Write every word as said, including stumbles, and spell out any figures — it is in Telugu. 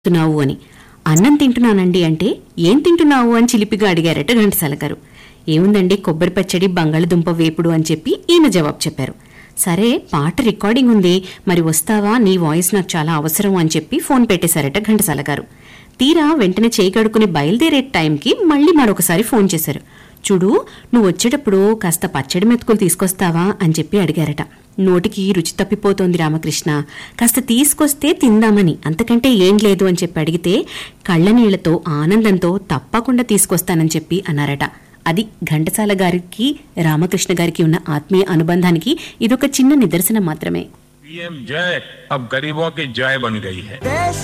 తింటున్నావు అని. అన్నం తింటున్నానండి అంటే ఏం తింటున్నావు అని చిలిపిగా అడిగారట ఘంటసాల గారు. ఏముందండి కొబ్బరి పచ్చడి బంగాళదుంప వేపుడు అని చెప్పి ఈయన జవాబు చెప్పారు. సరే పాట రికార్డింగ్ ఉంది, మరి వస్తావా, నీ వాయిస్ నాకు చాలా అవసరం అని చెప్పి ఫోన్ పెట్టేశారట ఘంటసాల గారు. తీరా వెంటనే చేయి కడుక్కుని బయలుదేరే టైంకి మళ్ళీ మరొకసారి ఫోన్ చేశారు. చూడు, నువ్వు వచ్చేటప్పుడు కాస్త పచ్చడి మెతుకులు తీసుకొస్తావా అని చెప్పి అడిగారట. నోటికి రుచి తప్పిపోతోంది రామకృష్ణ, కాస్త తీసుకొస్తే తిందామని, అంతకంటే ఏం లేదు అని చెప్పి అడిగితే కళ్ళనీళ్లతో ఆనందంతో తప్పకుండా తీసుకొస్తానని చెప్పి అన్నారట. అది ఘంటసాల గారికి రామకృష్ణ గారికి ఉన్న ఆత్మీయ అనుబంధానికి ఇదొక చిన్న నిదర్శనం మాత్రమే. पीएम जय अब गरीबों की जय बन गई है.